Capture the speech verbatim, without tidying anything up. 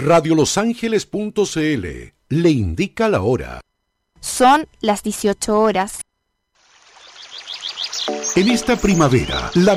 radio los ángeles punto c l le indica la hora. Son las dieciocho horas. En esta primavera, la